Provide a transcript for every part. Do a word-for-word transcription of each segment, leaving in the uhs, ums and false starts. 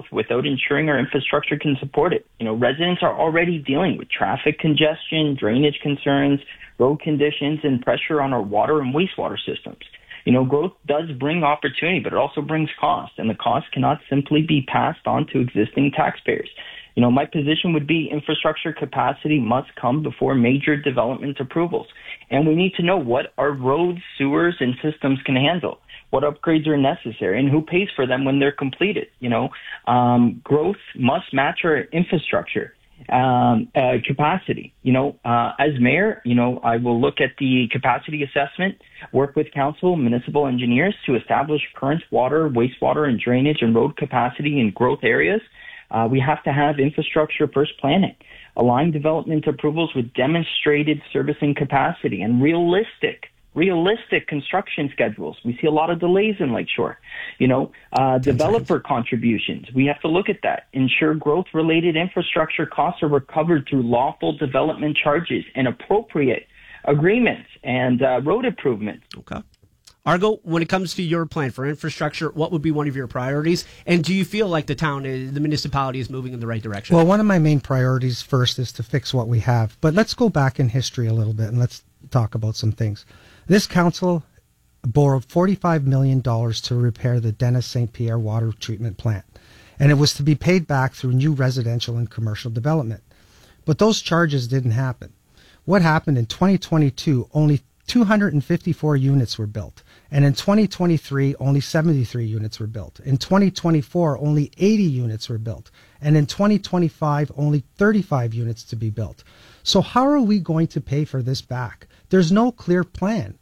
growth without ensuring our infrastructure can support it. You know, residents are already dealing with traffic congestion, drainage concerns, road conditions, and pressure on our water and wastewater systems. You know, growth does bring opportunity, but it also brings cost, and the cost cannot simply be passed on to existing taxpayers. You know, my position would be infrastructure capacity must come before major development approvals. And we need to know what our roads, sewers, and systems can handle, what upgrades are necessary, and who pays for them when they're completed. You know, um, growth must match our infrastructure um, uh, capacity. You know, uh, as mayor, you know, I will look at the capacity assessment, work with council, municipal engineers to establish current water, wastewater, and drainage and road capacity in growth areas. Uh, we have to have infrastructure first planning, align development approvals with demonstrated servicing capacity and realistic, realistic construction schedules. We see a lot of delays in Lakeshore. You know, uh, developer contributions. We have to look at that. Ensure growth-related infrastructure costs are recovered through lawful development charges and appropriate agreements and uh, road improvements. Okay. Argo, when it comes to your plan for infrastructure, what would be one of your priorities? And do you feel like the town, the municipality is moving in the right direction? Well, one of my main priorities first is to fix what we have. But let's go back in history a little bit and let's talk about some things. This council borrowed forty-five million dollars to repair the Dennis Saint Pierre water treatment plant. And it was to be paid back through new residential and commercial development. But those charges didn't happen. What happened in twenty twenty-two, only two hundred fifty-four units were built. And in twenty twenty-three, only seventy-three units were built. In twenty twenty-four, only eighty units were built. And in twenty twenty-five, only thirty-five units to be built. So how are we going to pay for this back? There's no clear plan.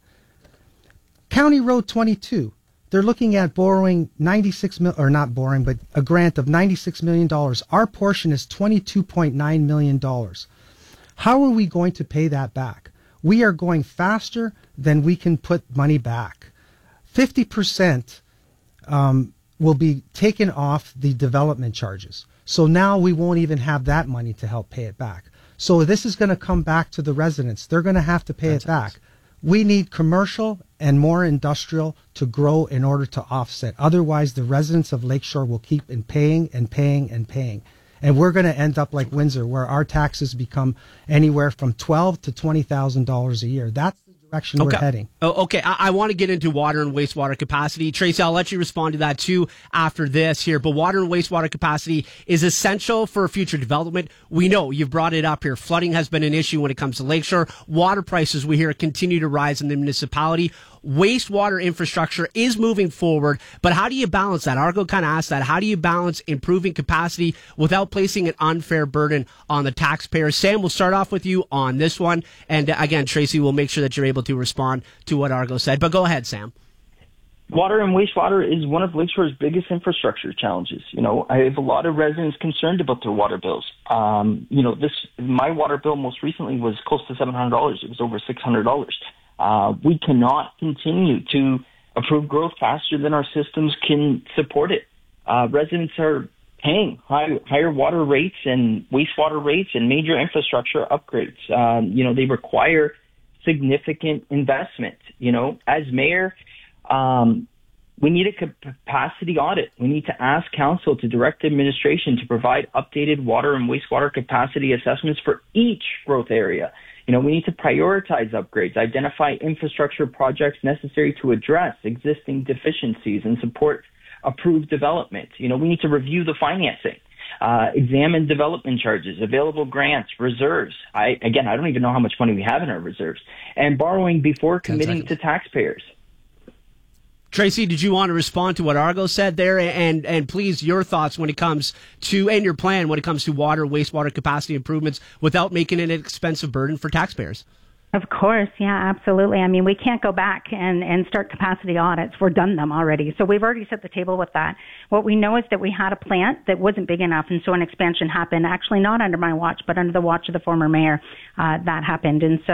County Road twenty-two, they're looking at borrowing ninety-six mil, or not borrowing, but a grant of ninety-six million dollars. Our portion is twenty-two point nine million dollars. How are we going to pay that back? We are going faster than we can put money back. fifty percent um, will be taken off the development charges. So now we won't even have that money to help pay it back. So this is going to come back to the residents. They're going to have to pay That's it back. Awesome. We need commercial and more industrial to grow in order to offset. Otherwise, the residents of Lakeshore will keep in paying and paying and paying. And we're going to end up like Windsor, where our taxes become anywhere from twelve thousand to twenty thousand dollars a year. That's the direction okay. we're heading. Oh, okay, I, I want to get into water and wastewater capacity. Tracy, I'll let you respond to that too after this here. But water and wastewater capacity is essential for future development. We know you've brought it up here. Flooding has been an issue when it comes to Lakeshore. Water prices, we hear, continue to rise in the municipality. Wastewater infrastructure is moving forward, but how do you balance that? Argo kind of asked that. How do you balance improving capacity without placing an unfair burden on the taxpayers? Sam, we'll start off with you on this one. And uh, again, Tracy, we'll make sure that you're able to respond to what Argo said. But go ahead, Sam. Water and wastewater is one of Lakeshore's biggest infrastructure challenges. You know, I have a lot of residents concerned about their water bills. Um, you know, this my water bill most recently was close to seven hundred dollars. It was over six hundred dollars. Uh, we cannot continue to approve growth faster than our systems can support it. Uh, residents are paying high, higher water rates and wastewater rates and major infrastructure upgrades. Um, you know, they require significant investment. You know, as mayor, um, we need a capacity audit. We need to ask council to direct administration to provide updated water and wastewater capacity assessments for each growth area. You know, we need to prioritize upgrades, identify infrastructure projects necessary to address existing deficiencies and support approved development. You know, we need to review the financing, uh, examine development charges, available grants, reserves. I, again, I don't even know how much money we have in our reserves, and borrowing before committing to taxpayers. Tracy, did you want to respond to what Argo said there? And and please, your thoughts when it comes to, and your plan when it comes to water, wastewater capacity improvements without making it an expensive burden for taxpayers. Of course, yeah, absolutely. I mean, we can't go back and, and start capacity audits. We've done them already. So we've already set the table with that. What we know is that we had a plant that wasn't big enough, and so an expansion happened, actually not under my watch, but under the watch of the former mayor, uh, that happened. And so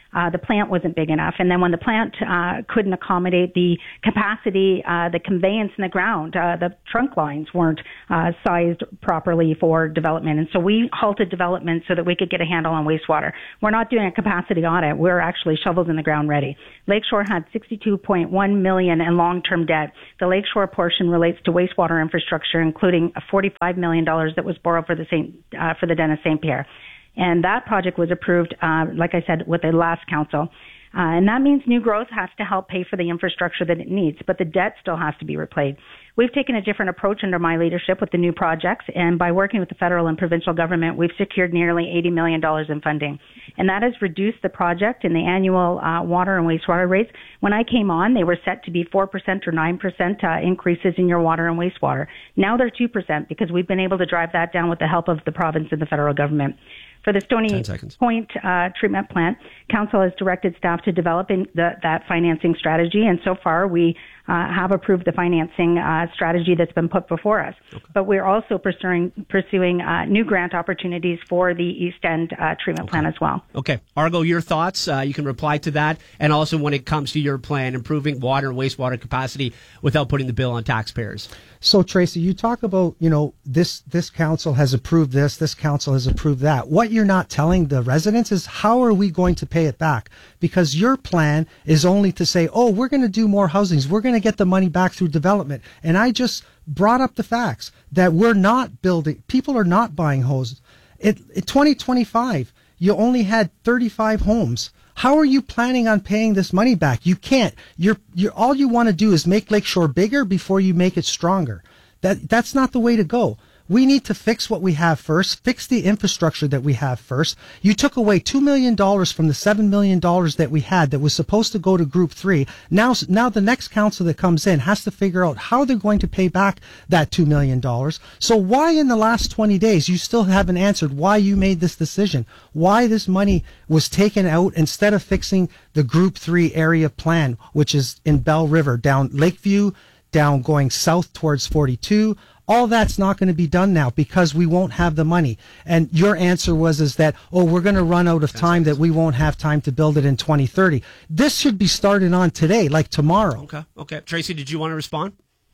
uh, the plant wasn't big enough. And then when the plant uh, couldn't accommodate the capacity, uh, the conveyance in the ground, uh, the trunk lines weren't uh, sized properly for development. And so we halted development so that we could get a handle on wastewater. We're not doing a capacity audit. We're actually shovels in the ground ready. Lakeshore had sixty-two point one million dollars in long-term debt. The Lakeshore portion relates to wastewater infrastructure, including a forty-five million dollars that was borrowed for the Saint uh, for the Dennis Saint Pierre. And that project was approved, uh, like I said, with the last council. Uh, and that means new growth has to help pay for the infrastructure that it needs, but the debt still has to be repaid. We've taken a different approach under my leadership with the new projects, and by working with the federal and provincial government, we've secured nearly eighty million dollars in funding. And that has reduced the project and the annual uh, water and wastewater rates. When I came on, they were set to be four percent or nine percent uh, increases in your water and wastewater. Now they're two percent because we've been able to drive that down with the help of the province and the federal government. For the Stony Point uh, treatment plant, Council has directed staff to develop in the, that financing strategy, and so far we uh, have approved the financing uh, strategy that's been put before us. Okay. But we're also pursuing, pursuing uh, new grant opportunities for the East End uh, treatment okay. plant as well. Okay. Argo, your thoughts? Uh, you can reply to that. And also when it comes to your plan, improving water and wastewater capacity without putting the bill on taxpayers. So, Tracy, you talk about, you know, this, this council has approved this, this council has approved that. What you're not telling the residents is how are we going to pay it back? Because your plan is only to say, oh, we're going to do more housings. We're going to get the money back through development. And I just brought up the facts that we're not building. People are not buying homes. In, in twenty twenty-five, you only had thirty-five homes. How are you planning on paying this money back? You can't. You're, you're, all you want to do is make Lakeshore bigger before you make it stronger. That, that's not the way to go. We need to fix what we have first, fix the infrastructure that we have first. You took away two million dollars from the seven million dollars that we had that was supposed to go to Group three. Now, now the next council that comes in has to figure out how they're going to pay back that two million dollars. So why in the last twenty days you still haven't answered why you made this decision? Why this money was taken out instead of fixing the Group three area plan, which is in Bell River, down Lakeview, down going south towards forty-two. All that's not going to be done now because we won't have the money. And your answer was is that, oh, we're going to run out of time, that we won't have time to build it in twenty thirty. This should be started on today, like tomorrow. Okay, okay. Tracy, did you want to respond?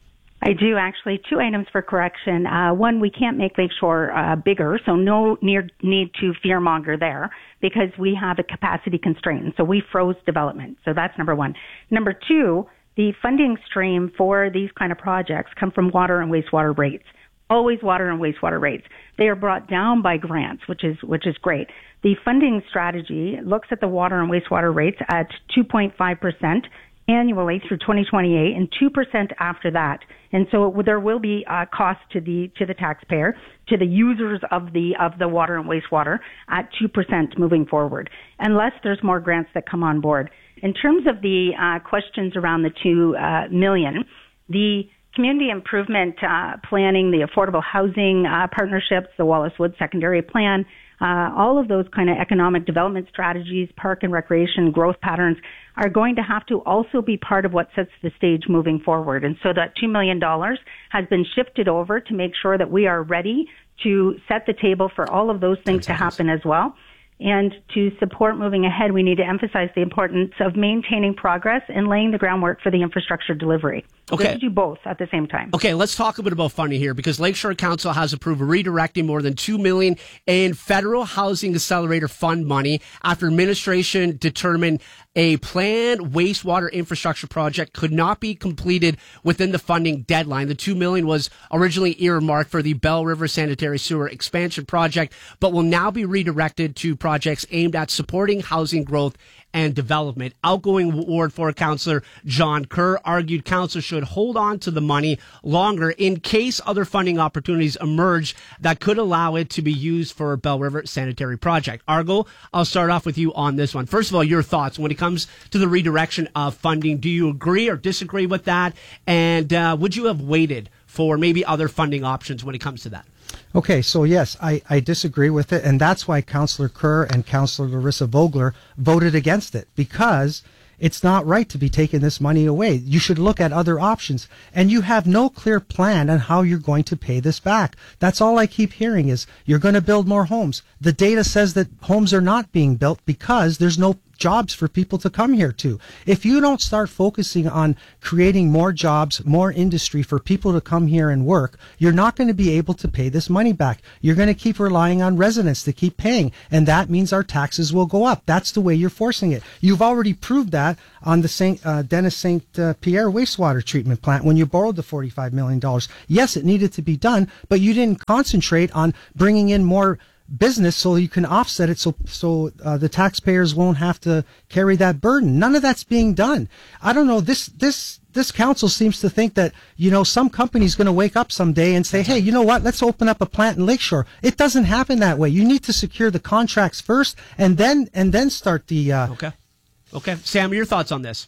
I do, actually. Two items for correction. Uh, one, we can't make Lakeshore uh, bigger, so no near, need to fearmonger there because we have a capacity constraint. And so we froze development. So that's number one. Number two, the funding stream for these kind of projects come from water and wastewater rates. Always water and wastewater rates. They are brought down by grants, which is which is great. The funding strategy looks at the water and wastewater rates at two point five percent annually through twenty twenty-eight and two percent after that. And so there will be a cost to the to the taxpayer, to the users of the of the water and wastewater at two percent moving forward, unless there's more grants that come on board. In terms of the uh, questions around the two uh, million, the community improvement uh, planning, the affordable housing uh, partnerships, the Wallace Woods secondary plan, uh, all of those kind of economic development strategies, park and recreation growth patterns are going to have to also be part of what sets the stage moving forward. And so that two million dollars has been shifted over to make sure that we are ready to set the table for all of those things to happen as well. And to support moving ahead, we need to emphasize the importance of maintaining progress and laying the groundwork for the infrastructure delivery. Okay. We do both at the same time. Okay, let's talk a bit about funding here because Lakeshore Council has approved redirecting more than two million dollars in federal housing accelerator fund money after administration determined a planned wastewater infrastructure project could not be completed within the funding deadline. The two million dollars was originally earmarked for the Bell River Sanitary Sewer Expansion Project, but will now be redirected to projects aimed at supporting housing growth and development. Outgoing Ward four Councillor John Kerr argued council should hold on to the money longer in case other funding opportunities emerge that could allow it to be used for a Bell River Sanitary Project. Argo, I'll start off with you on this one. First of all, your thoughts when it comes to the redirection of funding. Do you agree or disagree with that? And uh, would you have waited for maybe other funding options when it comes to that? Okay, so yes, I, I disagree with it, and that's why Councillor Kerr and Councillor Larissa Vogler voted against it, because it's not right to be taking this money away. You should look at other options, and you have no clear plan on how you're going to pay this back. That's all I keep hearing is you're going to build more homes. The data says that homes are not being built because there's no jobs for people to come here to. If you don't start focusing on creating more jobs, more industry for people to come here and work, you're not going to be able to pay this money back. You're going to keep relying on residents to keep paying, and that means our taxes will go up. That's the way you're forcing it. You've already proved that on the Saint uh, Dennis Saint Pierre wastewater treatment plant when you borrowed the forty-five million dollars. Yes, it needed to be done, but you didn't concentrate on bringing in more business so you can offset it so so uh, the taxpayers won't have to carry that burden. None of that's being done. I don't know, this this this council seems to think that, you know, some company's going to wake up someday and say, hey, you know what, let's open up a plant in Lakeshore. It doesn't happen that way. You need to secure the contracts first and then and then start the uh okay okay Sam, your thoughts on this?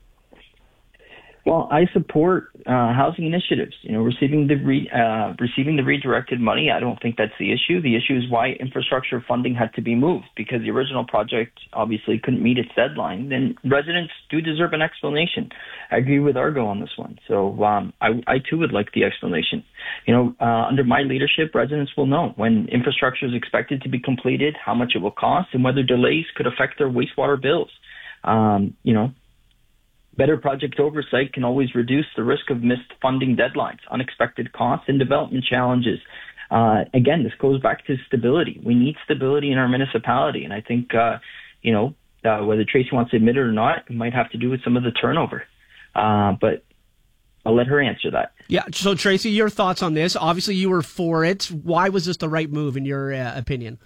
Well, I support uh, housing initiatives. You know, receiving the re- uh, receiving the redirected money, I don't think that's the issue. The issue is why infrastructure funding had to be moved, because the original project obviously couldn't meet its deadline. Then residents do deserve an explanation. I agree with Argo on this one. So um, I, I too would like the explanation. You know, uh, under my leadership, residents will know when infrastructure is expected to be completed, how much it will cost, and whether delays could affect their wastewater bills. Um, you know, better project oversight can always reduce the risk of missed funding deadlines, unexpected costs, and development challenges. Uh, again, this goes back to stability. We need stability in our municipality, and I think, uh, you know, uh, whether Tracy wants to admit it or not, it might have to do with some of the turnover. Uh, but I'll let her answer that. Yeah, so Tracy, your thoughts on this? Obviously, you were for it. Why was this the right move, in your uh, opinion?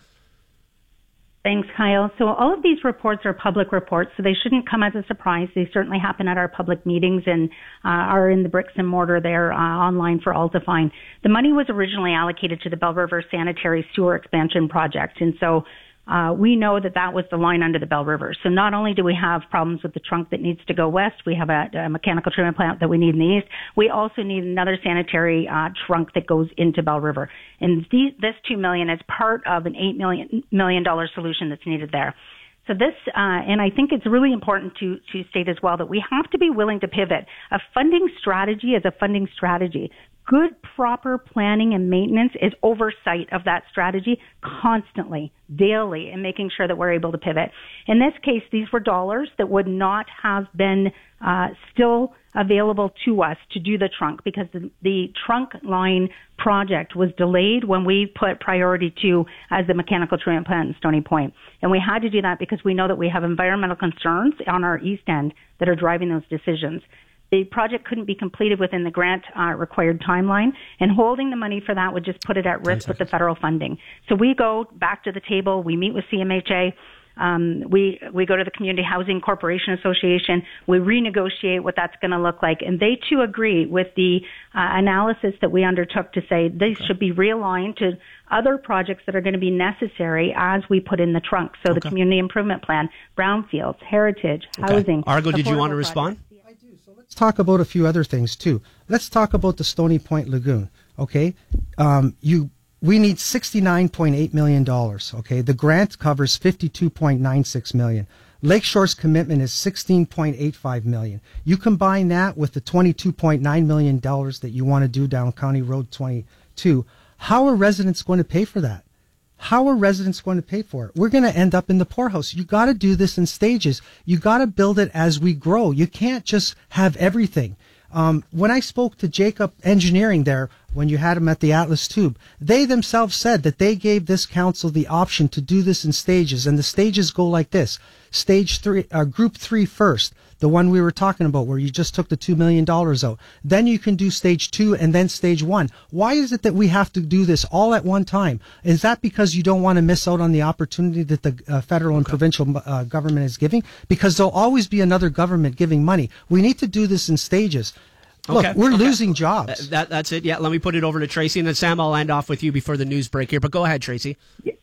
Thanks, Kyle. So all of these reports are public reports, so they shouldn't come as a surprise. They certainly happen at our public meetings and uh, are in the bricks and mortar there uh, online for all to find. The money was originally allocated to the Belle River Sanitary Sewer Expansion Project, and so uh, we know that that was the line under the Belle River. So not only do we have problems with the trunk that needs to go west, we have a, a mechanical treatment plant that we need in the east. We also need another sanitary uh, trunk that goes into Belle River. And these, this two million dollars is part of an eight million million dollars solution that's needed there. So this, uh, and I think it's really important to, to state as well that we have to be willing to pivot. A funding strategy is a funding strategy. Good, proper planning and maintenance is oversight of that strategy constantly, daily, and making sure that we're able to pivot. In this case, these were dollars that would not have been uh, still available to us to do the trunk, because the, the trunk line project was delayed when we put priority two as the mechanical treatment plant in Stony Point. And we had to do that because we know that we have environmental concerns on our east end that are driving those decisions. The project couldn't be completed within the grant uh, required timeline, and holding the money for that would just put it at risk with the federal funding. So we go back to the table, we meet with C M H A, um, we we go to the Community Housing Corporation Association, we renegotiate what that's going to look like, and they too agree with the uh, analysis that we undertook to say these okay. should be realigned to other projects that are going to be necessary as we put in the trunk. So okay. the Community Improvement Plan, brownfields, heritage, okay. housing. Argo, did you want to respond? Projects. Let's talk about a few other things too. Let's talk about the Stony Point Lagoon. Okay, um, you we need sixty-nine point eight million dollars. Okay, the grant covers fifty-two point nine six million. Lakeshore's commitment is sixteen point eight five million. You combine that with the twenty-two point nine million dollars that you want to do down County Road twenty-two. How are residents going to pay for that? How are residents going to pay for it? We're going to end up in the poorhouse. You got to do this in stages. You got to build it as we grow. You can't just have everything. Um, when I spoke to Jacob Engineering there, when you had them at the Atlas Tube, they themselves said that they gave this council the option to do this in stages, and the stages go like this. Stage three, uh, group three first, the one we were talking about where you just took the two million dollars out. Then you can do stage two and then stage one. Why is it that we have to do this all at one time? Is that because you don't want to miss out on the opportunity that the uh, federal and provincial uh, government is giving? Because there'll always be another government giving money. We need to do this in stages. Look, okay. we're okay. losing jobs. Uh, that, that's it. Yeah, let me put it over to Tracy, and then Sam, I'll end off with you before the news break here. But go ahead, Tracy.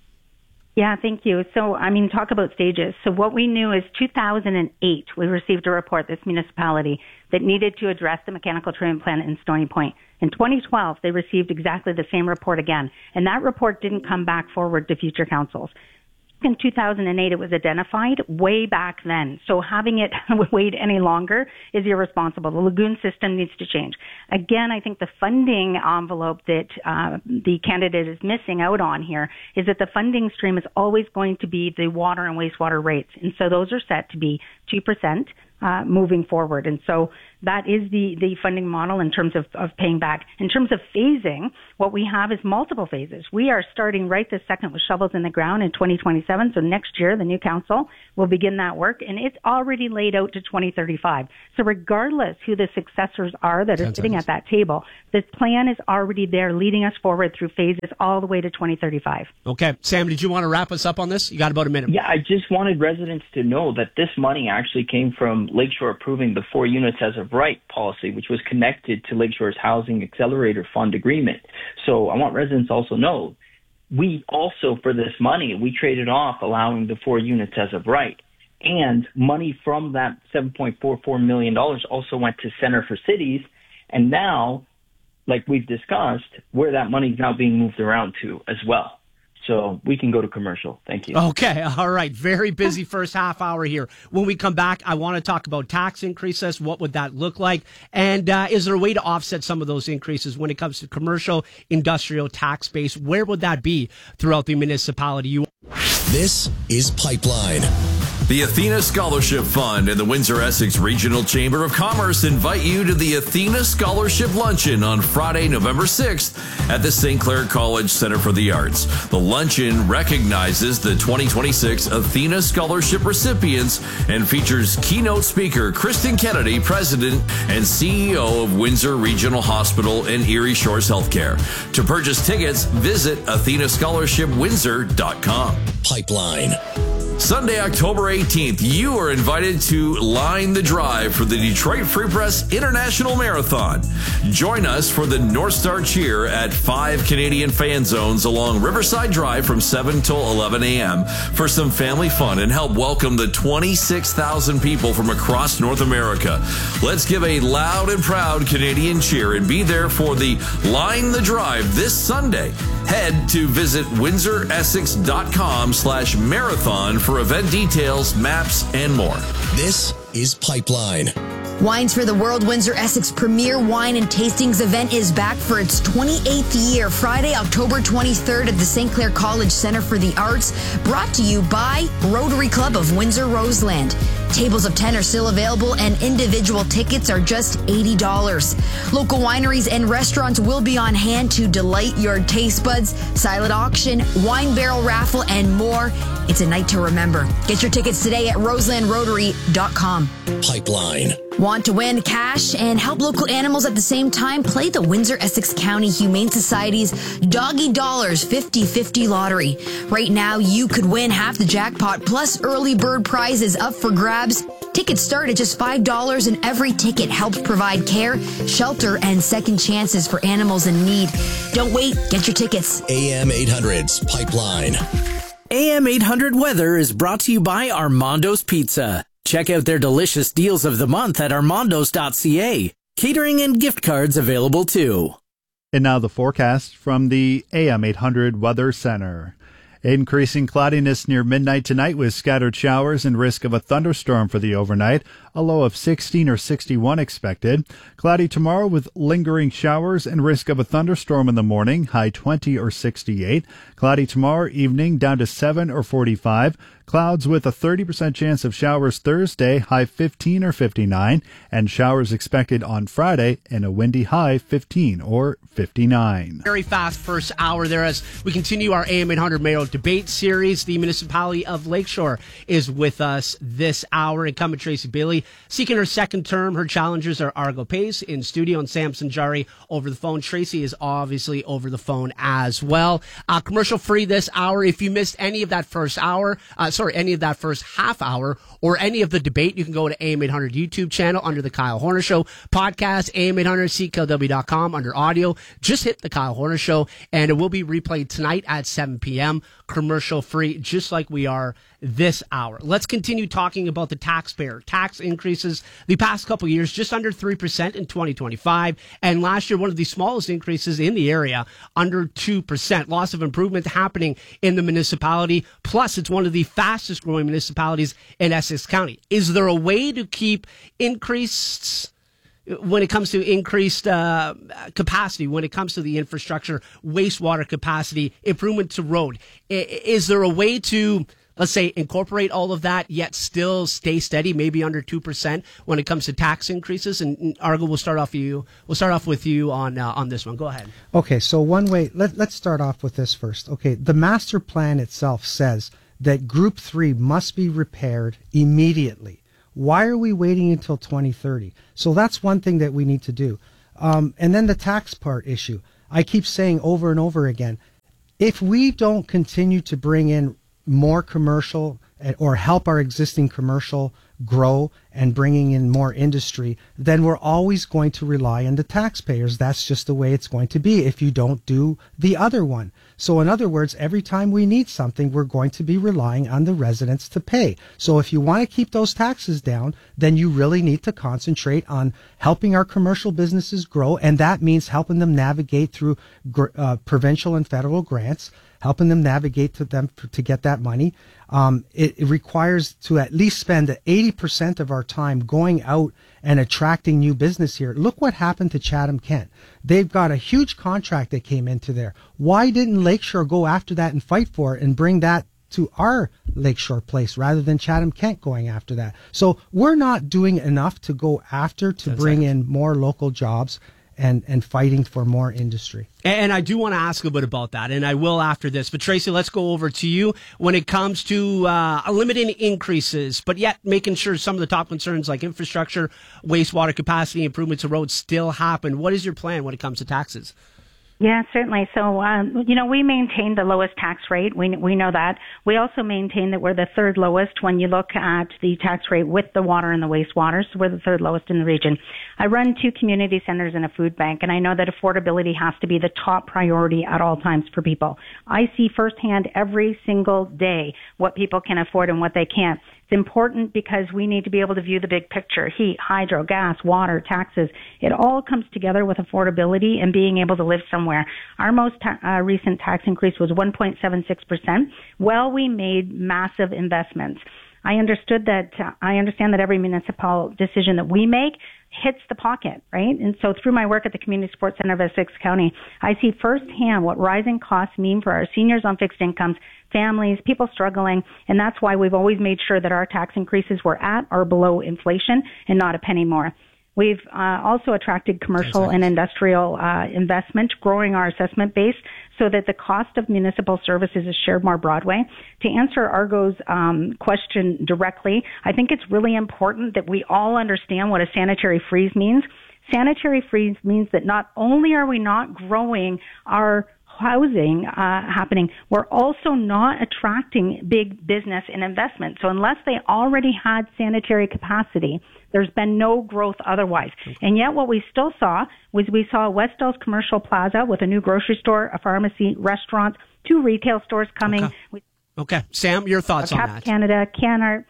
Yeah, thank you. So, I mean, talk about stages. So what we knew is two thousand eight, we received a report, this municipality, that needed to address the mechanical treatment plant in Stony Point. In twenty twelve, they received exactly the same report again. And that report didn't come back forward to future councils. in two thousand eight it was identified way back then. So having it wait any longer is irresponsible. The lagoon system needs to change. Again, I think the funding envelope that uh, the candidate is missing out on here is that the funding stream is always going to be the water and wastewater rates. And so those are set to be two percent. Uh, moving forward. And so that is the, the funding model in terms of, of paying back. In terms of phasing, what we have is multiple phases. We are starting right this second with shovels in the ground in twenty twenty-seven. So next year, the new council will begin that work, and it's already laid out to twenty thirty-five. So regardless who the successors are that are sitting at that table, the plan is already there leading us forward through phases all the way to twenty thirty-five. Okay. Sam, did you want to wrap us up on this? You got about a minute. Yeah, I just wanted residents to know that this money actually came from Lakeshore approving the four units as of right policy, which was connected to Lakeshore's Housing Accelerator Fund agreement. So I want residents also know, we also, for this money, we traded off allowing the four units as of right. And money from that seven point four four million dollars also went to Center for Cities. And now, like we've discussed, where that money is now being moved around to as well. So we can go to commercial. Thank you. Okay. All right. Very busy first half hour here. When we come back, I want to talk about tax increases. What would that look like? And uh, is there a way to offset some of those increases when it comes to commercial, industrial tax base? Where would that be throughout the municipality? You- This is Pipeline. The Athena Scholarship Fund and the Windsor-Essex Regional Chamber of Commerce invite you to the Athena Scholarship Luncheon on Friday, November sixth at the Saint Clair College Center for the Arts. The luncheon recognizes the twenty twenty-six Athena Scholarship recipients and features keynote speaker Kristen Kennedy, President and C E O of Windsor Regional Hospital and Erie Shores Healthcare. To purchase tickets, visit athena scholarship windsor dot com. Pipeline. Sunday, October eighteenth, you are invited to line the drive for the Detroit Free Press International Marathon. Join us for the North Star Cheer at five Canadian fan zones along Riverside Drive from seven till eleven a.m. for some family fun and help welcome the twenty-six thousand people from across North America. Let's give a loud and proud Canadian cheer and be there for the Line the Drive this Sunday. Head to visit windsor essex dot com slash marathon for event details, maps, and more. This is Pipeline. Wines for the World Windsor Essex Premier Wine and Tastings event is back for its twenty-eighth year, Friday, October twenty-third at the Saint Clair College Center for the Arts, brought to you by Rotary Club of Windsor Roseland. Tables of ten are still available and individual tickets are just eighty dollars. Local wineries and restaurants will be on hand to delight your taste buds, silent auction, wine barrel raffle, and more. It's a night to remember. Get your tickets today at roseland rotary dot com. Pipeline. Want to win cash and help local animals at the same time? Play the Windsor-Essex County Humane Society's Doggy Dollars fifty fifty lottery. Right now, you could win half the jackpot plus early bird prizes up for grabs. Tickets start at just five dollars and every ticket helps provide care, shelter, and second chances for animals in need. Don't wait. Get your tickets. A M eight hundred's Pipeline. A M eight hundred Weather is brought to you by Armando's Pizza. Check out their delicious deals of the month at armandos dot c a. Catering and gift cards available too. And now the forecast from the A M eight hundred Weather Center. Increasing cloudiness near midnight tonight with scattered showers and risk of a thunderstorm for the overnight. A low of sixteen or sixty-one expected. Cloudy tomorrow with lingering showers and risk of a thunderstorm in the morning. High twenty or sixty-eight. Cloudy tomorrow evening down to seven or forty-five. Clouds with a thirty percent chance of showers Thursday, high fifteen or fifty-nine, and showers expected on Friday and a windy high fifteen or fifty-nine. Very fast first hour there as we continue our A M eight hundred Mayoral Debate Series. The municipality of Lakeshore is with us this hour. Incumbent Tracy Bailey seeking her second term. Her challengers are Argo Pace in studio and Sam Sanjari over the phone. Tracy is obviously over the phone as well. Uh, commercial free this hour. If you missed any of that first hour, uh, sorry, sorry, any of that first half hour or any of the debate, you can go to A M eight hundred YouTube channel under the Kyle Horner Show podcast, A M eight hundred C K L W dot com under audio. Just hit the Kyle Horner Show, and it will be replayed tonight at seven p.m. commercial free, just like we are this hour. Let's continue talking about the taxpayer. Tax increases the past couple of years, just under three percent in twenty twenty-five. And last year, one of the smallest increases in the area, under two percent. Loss of improvement happening in the municipality. Plus, it's one of the fastest growing municipalities in Essex County. Is there a way to keep increased when it comes to increased uh, capacity, when it comes to the infrastructure, wastewater capacity, improvement to road? Is there a way to, let's say, incorporate all of that, yet still stay steady, maybe under two percent when it comes to tax increases? And Argo, we'll start off you. We'll start off with you on uh, on this one. Go ahead. Okay, so one way. Let, let's start off with this first. Okay, the master plan itself says that Group Three must be repaired immediately. Why are we waiting until twenty thirty? So that's one thing that we need to do. Um, and then the tax part issue. I keep saying over and over again, if we don't continue to bring in more commercial or help our existing commercial grow and bringing in more industry, then we're always going to rely on the taxpayers. That's just the way it's going to be if you don't do the other one. So in other words, every time we need something, we're going to be relying on the residents to pay. So if you want to keep those taxes down, then you really need to concentrate on helping our commercial businesses grow. And that means helping them navigate through uh, provincial and federal grants, helping them navigate to them to get that money. Um, it, it requires to at least spend eighty percent of our time going out and attracting new business here. Look what happened to Chatham-Kent. They've got a huge contract that came into there. Why didn't Lakeshore go after that and fight for it and bring that to our Lakeshore place rather than Chatham-Kent going after that? So we're not doing enough to go after to That's bring right. in more local jobs and, and fighting for more industry. And I do want to ask a bit about that, and I will after this. But Tracy, let's go over to you when it comes to uh, limiting increases, but yet making sure some of the top concerns like infrastructure, wastewater capacity, improvements to roads still happen. What is your plan when it comes to taxes? Yeah, certainly. So, um, you know, we maintain the lowest tax rate. We we know that. We also maintain that we're the third lowest when you look at the tax rate with the water and the wastewater. So we're the third lowest in the region. I run two community centers and a food bank, and I know that affordability has to be the top priority at all times for people. I see firsthand every single day what people can afford and what they can't. It's important because we need to be able to view the big picture. Heat, hydro, gas, water, taxes. It all comes together with affordability and being able to live somewhere. Our most ta- uh, recent tax increase was one point seven six percent. Well, we made massive investments. I understood that, uh, I understand that every municipal decision that we make hits the pocket, right? And so through my work at the Community Support Center of Essex County, I see firsthand what rising costs mean for our seniors on fixed incomes, families, people struggling, and that's why we've always made sure that our tax increases were at or below inflation and not a penny more. We've uh, also attracted commercial and industrial uh, investment, growing our assessment base so that the cost of municipal services is shared more broadly. To answer Argo's um, question directly, I think it's really important that we all understand what a sanitary freeze means. Sanitary freeze means that not only are we not growing our housing uh, happening, we're also not attracting big business and investment. So unless they already had sanitary capacity, there's been no growth otherwise. And yet what we still saw was we saw West Dells Commercial Plaza with a new grocery store, a pharmacy, restaurants, two retail stores coming. Okay, we- okay. Sam, your thoughts on Cap that? Canada, Canart.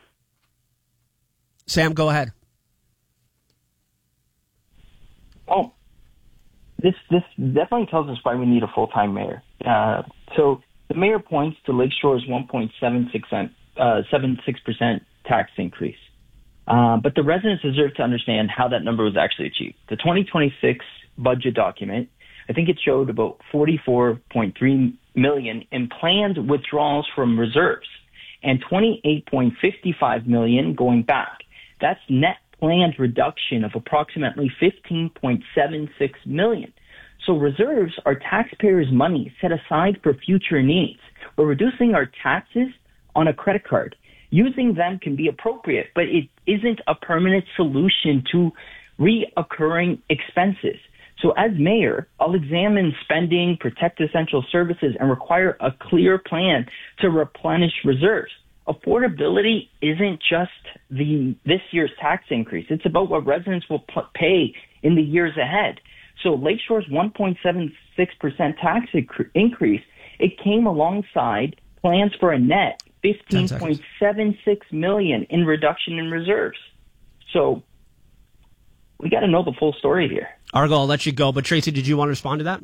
Sam, go ahead. Oh, this this definitely tells us why we need a full-time mayor. Uh, so the mayor points to Lakeshore's one point seven six percent uh, seventy-six percent tax increase. Uh, but the residents deserve to understand how that number was actually achieved. The twenty twenty-six budget document, I think it showed about forty-four point three million dollars in planned withdrawals from reserves and twenty-eight point five five million dollars going back. That's net planned reduction of approximately fifteen point seven six million dollars. So reserves are taxpayers' money set aside for future needs. We're reducing our taxes on a credit card. Using them can be appropriate, but it isn't a permanent solution to reoccurring expenses. So as mayor, I'll examine spending, protect essential services, and require a clear plan to replenish reserves. affordability isn't just the this year's tax increase. It's about what residents will p- pay in the years ahead. So Lakeshore's one point seven six percent tax inc- increase, it came alongside plans for a net fifteen point seven six million in reduction in reserves. So we got to know the full story here. Argo, I'll let you go, but Tracy, did you want to respond to that?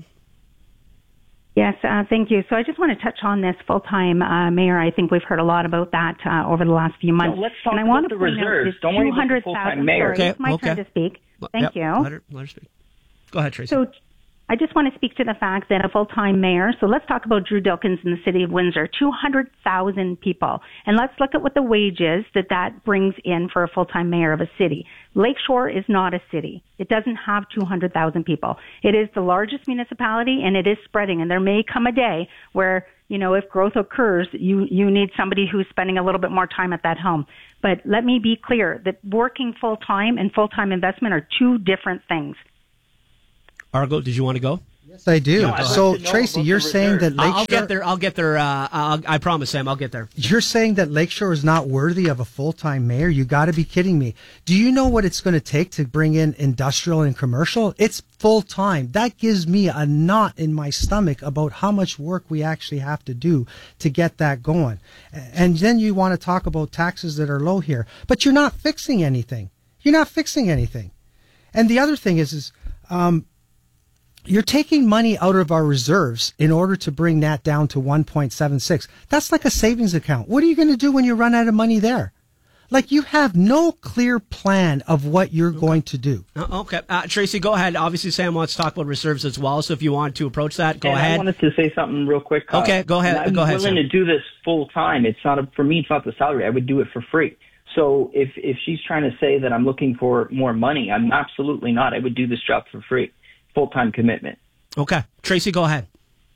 Yes, uh, thank you. So I just want to touch on this full-time uh, mayor. I think we've heard a lot about that uh, over the last few months. No, let's talk and I about want the to point reserves. Out Don't worry about the full-time mayor. Sorry, okay, it's my okay. turn to speak. Thank yep. you. Let her, let her speak. Go ahead, Tracy. So I just want to speak to the fact that a full-time mayor, so let's talk about Drew Dilkins in the city of Windsor, two hundred thousand people. And let's look at what the wage is that that brings in for a full-time mayor of a city. Lakeshore is not a city. It doesn't have two hundred thousand people. It is the largest municipality, and it is spreading. And there may come a day where, you know, if growth occurs, you, you need somebody who's spending a little bit more time at that home. But let me be clear that working full-time and full-time investment are two different things. Argo, did you want to go? Yes, I do. No, so, Tracy, you're saying that Lakeshore... I'll get there. I'll get there. Uh, I'll, I promise, Sam. I'll get there. You're saying that Lakeshore is not worthy of a full-time mayor? You got to be kidding me. Do you know what it's going to take to bring in industrial and commercial? It's full-time. That gives me a knot in my stomach about how much work we actually have to do to get that going. And then you want to talk about taxes that are low here. But you're not fixing anything. You're not fixing anything. And the other thing is, is um, you're taking money out of our reserves in order to bring that down to one point seven six. That's like a savings account. What are you going to do when you run out of money there? Like, you have no clear plan of what you're okay. going to do. Uh, okay. Uh, Tracy, go ahead. Obviously, Sam wants to talk about reserves as well, so if you want to approach that, go and ahead. I wanted to say something real quick, Kyle. Okay, go ahead. And I'm go ahead, willing Sam. to do this full time. It's not a, for me, it's not the salary. I would do it for free. So if, if she's trying to say that I'm looking for more money, I'm absolutely not. I would do this job for free. Full-time commitment. Okay. Tracy, go ahead.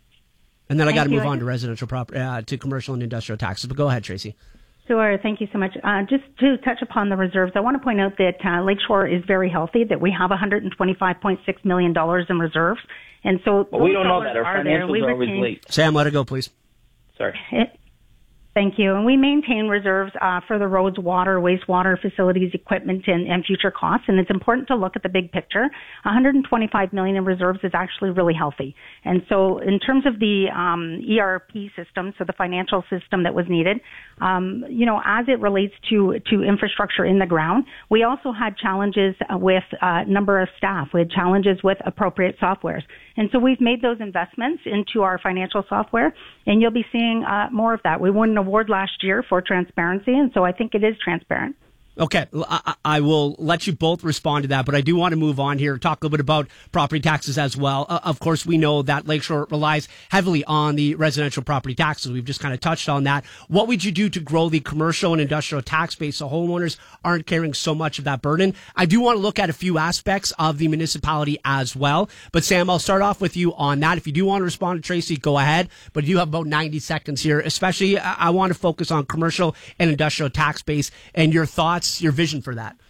And then I got to move you. on to residential property, uh, to commercial and industrial taxes. But go ahead, Tracy. Sure. Thank you so much. Uh, just to touch upon the reserves, I want to point out that uh, Lakeshore is very healthy, that we have one hundred twenty-five point six million dollars in reserves. And so well, we don't know that. Our financials we are always retain, late. Sam, let it go, please. Sorry. It, Thank you. And we maintain reserves uh, for the roads, water, wastewater facilities, equipment, and, and future costs. And it's important to look at the big picture. one hundred twenty-five million dollars in reserves is actually really healthy. And so in terms of the um, E R P system, so the financial system that was needed, um, you know, as it relates to, to infrastructure in the ground, we also had challenges with uh, number of staff. We had challenges with appropriate softwares. And so we've made those investments into our financial software, and you'll be seeing uh, more of that. We won an award last year for transparency, and so I think it is transparent. Okay, I, I will let you both respond to that, but I do want to move on here, talk a little bit about property taxes as well. Uh, of course, we know that Lakeshore relies heavily on the residential property taxes. We've just kind of touched on that. What would you do to grow the commercial and industrial tax base so homeowners aren't carrying so much of that burden? I do want to look at a few aspects of the municipality as well. But Sam, I'll start off with you on that. If you do want to respond to Tracy, go ahead. But you have about ninety seconds here. Especially, I want to focus on commercial and industrial tax base and your thoughts, your vision for that.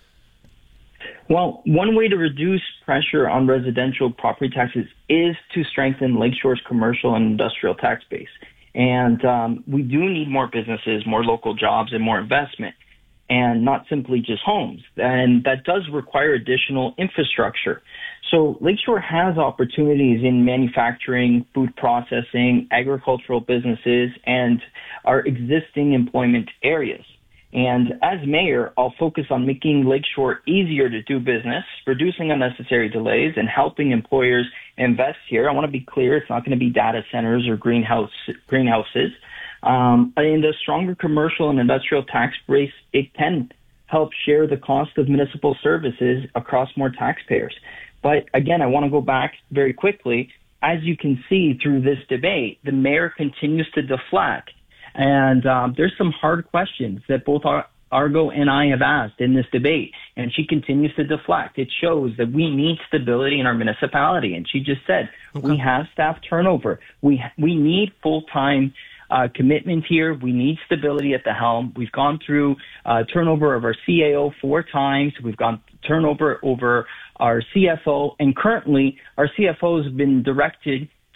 Well, one way to reduce pressure on residential property taxes is to strengthen Lakeshore's commercial and industrial tax base. And um, we do need more businesses, more local jobs, and more investment, and not simply just homes. And that does require additional infrastructure. So Lakeshore has opportunities in manufacturing, food processing, agricultural businesses, and our existing employment areas. And as mayor, I'll focus on making Lakeshore easier to do business, reducing unnecessary delays, and helping employers invest here. I want to be clear, it's not going to be data centers or greenhouse greenhouses. Um, and a stronger commercial and industrial tax base, it can help share the cost of municipal services across more taxpayers. But again, I want to go back very quickly. As you can see through this debate, the mayor continues to deflect. And um, there's some hard questions that both Ar- Argo and I have asked in this debate, and she continues to deflect. It shows that we need stability in our municipality. And she just said, okay, we have staff turnover. We we need full-time uh, commitment here. We need stability at the helm. We've gone through uh, turnover of our C A O four times. We've gone turnover over our C F O, and currently our C F O has been directed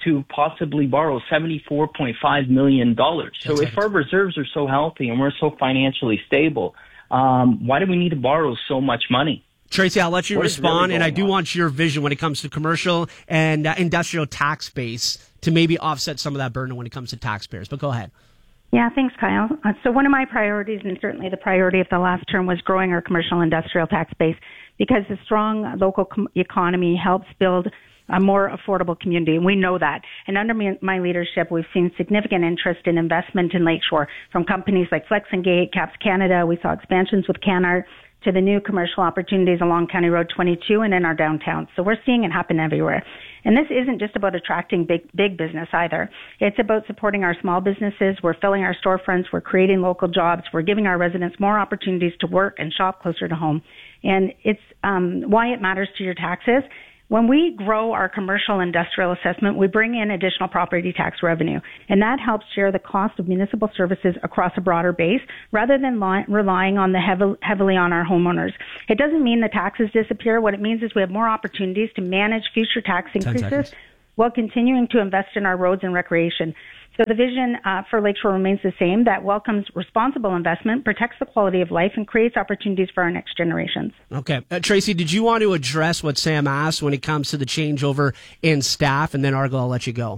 to possibly borrow seventy-four point five million dollars. So if our reserves are so healthy and we're so financially stable, um, why do we need to borrow so much money? Tracy, I'll let you What is respond, really and I going do on? want your vision when it comes to commercial and uh, industrial tax base to maybe offset some of that burden when it comes to taxpayers. But go ahead. Yeah, thanks, Kyle. Uh, so one of my priorities, and certainly the priority of the last term, was growing our commercial industrial tax base, because the strong local com- economy helps build a more affordable community, and we know that. And under me, my leadership, we've seen significant interest in investment in Lakeshore from companies like Flex and Gate, Caps Canada. We saw expansions with CanArt, to the new commercial opportunities along County Road twenty-two and in our downtown. So we're seeing it happen everywhere. And this isn't just about attracting big, big business either. It's about supporting our small businesses. We're filling our storefronts. We're creating local jobs. We're giving our residents more opportunities to work and shop closer to home. And it's um, why it matters to your taxes. When we grow our commercial industrial assessment, we bring in additional property tax revenue, and that helps share the cost of municipal services across a broader base rather than li- relying on the heavy, heavily on our homeowners. It doesn't mean the taxes disappear. What it means is we have more opportunities to manage future tax increases while continuing to invest in our roads and recreation. So the vision uh, for Lakeshore remains the same, that welcomes responsible investment, protects the quality of life, and creates opportunities for our next generations. Okay. Uh, Tracy, did you want to address what Sam asked when it comes to the changeover in staff? And then, Argo, I'll let you go.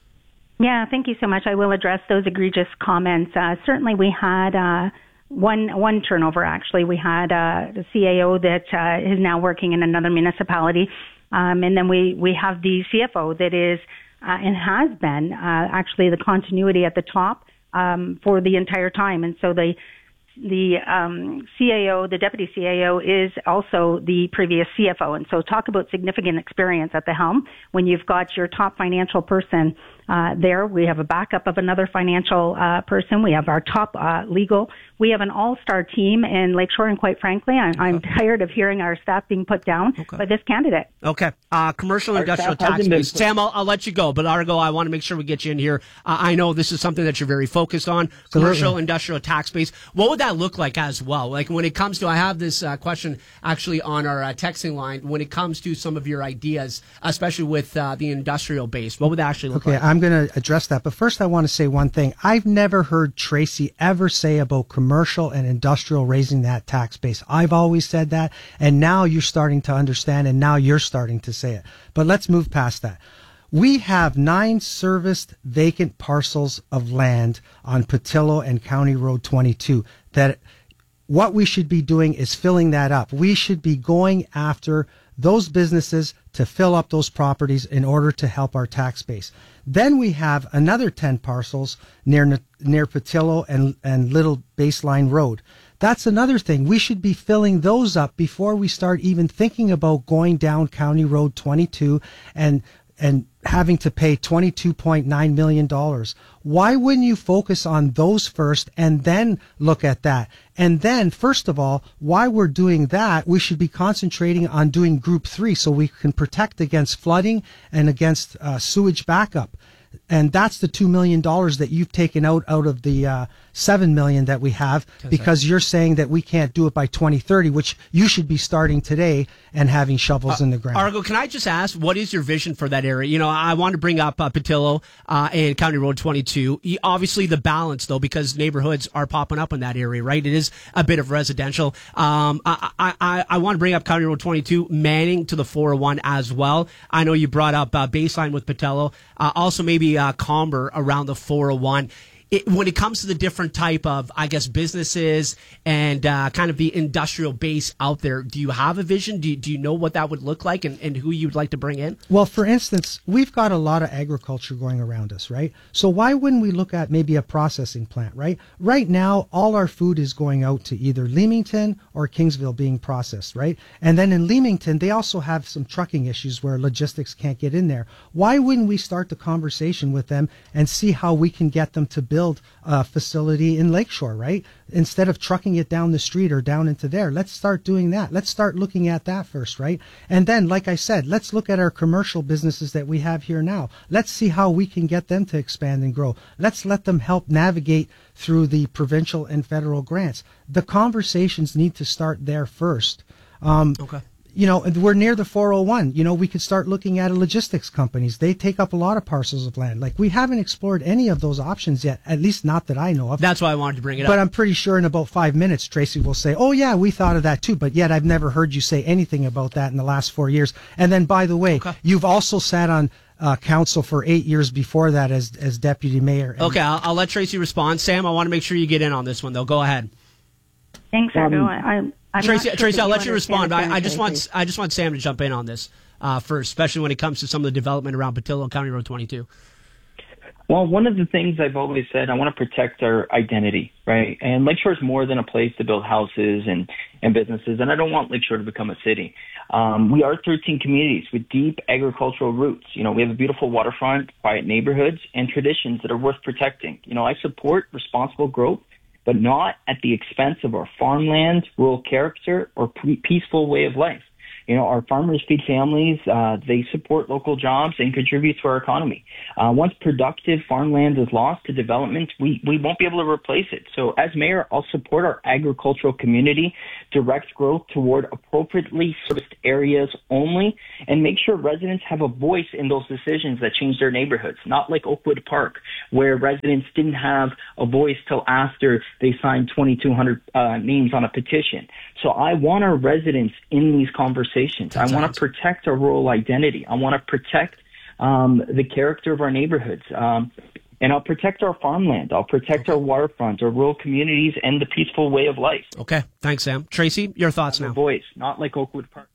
Yeah, thank you so much. I will address those egregious comments. Uh, certainly we had uh, one one turnover, actually. We had uh, the C A O that uh, is now working in another municipality. Um, and then we, we have the C F O that is Uh, and has been uh, actually the continuity at the top um, for the entire time. And so the the um, C A O, the deputy C A O, is also the previous C F O. And so talk about significant experience at the helm. When you've got your top financial person uh, there, we have a backup of another financial uh, person. We have our top uh, legal. We have an all-star team in Lakeshore, and quite frankly, I'm, I'm okay. tired of hearing our staff being put down okay. by this candidate. Okay. Uh, commercial Our industrial staff tax hasn't been base. put- Sam, I'll, I'll let you go, but Argo, I want to make sure we get you in here. Uh, I know this is something that you're very focused on, commercial Absolutely. industrial tax base. What would that look like as well? Like when it comes to, I have this uh, question actually on our uh, texting line, when it comes to some of your ideas, especially with uh, the industrial base, what would that actually look Okay, like? I'm going to address that. But first, I want to say one thing. I've never heard Tracy ever say about commercial and industrial raising that tax base. I've always said that, and now you're starting to understand, and now you're starting to say it. But let's move past that. We have nine serviced vacant parcels of land on Patillo and County Road twenty-two that what we should be doing is filling that up. We should be going after those businesses to fill up those properties in order to help our tax base. Then we have another ten parcels near near Patillo and, and Little Baseline Road. That's another thing. We should be filling those up before we start even thinking about going down County Road twenty-two and and having to pay twenty-two point nine million dollars. Why wouldn't you focus on those first and then look at that? And then, first of all, while we're doing that, we should be concentrating on doing group three so we can protect against flooding and against uh, sewage backup. And that's the two million dollars that you've taken out out of the uh, seven million dollars that we have, because you're saying that we can't do it by twenty thirty, which you should be starting today and having shovels Uh, in the ground. Argo, can I just ask, what is your vision for that area? You know, I want to bring up uh, Patillo uh, and County Road twenty-two. You- Obviously, the balance, though, because neighborhoods are popping up in that area, right? It is a bit of residential. Um, I, I, I, I want to bring up County Road twenty-two, Manning to the four oh one as well. I know you brought up uh, Baseline with Patillo. Uh, also, maybe uh, Comber around the four oh one. It, when it comes to the different type of, I guess, businesses and uh, kind of the industrial base out there, do you have a vision? Do you, do you know what that would look like and, and who you'd like to bring in? Well, for instance, we've got a lot of agriculture going around us, right? So why wouldn't we look at maybe a processing plant, right? Right now, all our food is going out to either Leamington or Kingsville being processed, right? And then in Leamington, they also have some trucking issues where logistics can't get in there. Why wouldn't we start the conversation with them and see how we can get them to build a facility in Lakeshore, right? Instead of trucking it down the street or down into there, let's start doing that. Let's start looking at that first, right? And then, like I said, let's look at our commercial businesses that we have here now. Let's see how we can get them to expand and grow. Let's let them help navigate through the provincial and federal grants. The conversations need to start there first. Um, Okay. you know, we're near the four oh one. You know, we could start looking at logistics companies. They take up a lot of parcels of land. Like, we haven't explored any of those options yet, at least not that I know of. That's why I wanted to bring it but up. But I'm pretty sure in about five minutes, Tracy will say, oh, yeah, we thought of that too. But yet I've never heard you say anything about that in the last four years. And then, by the way, okay. you've also sat on uh, council for eight years before that as, as deputy mayor. And okay, I'll, I'll let Tracy respond. Sam, I want to make sure you get in on this one, though. Go ahead. Thanks, Argo. Um, I'm Tracy, sure Tracy, I'll you let you respond. I, I just Tracy. want I just want Sam to jump in on this uh, first, especially when it comes to some of the development around Patillo County Road twenty-two. Well, one of the things I've always said, I want to protect our identity, right? And Lakeshore is more than a place to build houses and, and businesses, and I don't want Lakeshore to become a city. Um, we are thirteen communities with deep agricultural roots. You know, we have a beautiful waterfront, quiet neighborhoods, and traditions that are worth protecting. You know, I support responsible growth, but not at the expense of our farmland, rural character, or peaceful way of life. You know, our farmers feed families, uh, they support local jobs and contribute to our economy. Uh, once productive farmland is lost to development, we, we won't be able to replace it. So as mayor, I'll support our agricultural community, direct growth toward appropriately serviced areas only, and make sure residents have a voice in those decisions that change their neighborhoods, not like Oakwood Park, where residents didn't have a voice till after they signed twenty-two hundred uh, names on a petition. So I want our residents in these conversations. I want to protect our rural identity. I want to protect um, the character of our neighborhoods. Um, and I'll protect our farmland. I'll protect okay. our waterfront, our rural communities, and the peaceful way of life. Okay. Thanks, Sam. Tracy, your thoughts now. Voice, not like Oakwood Park.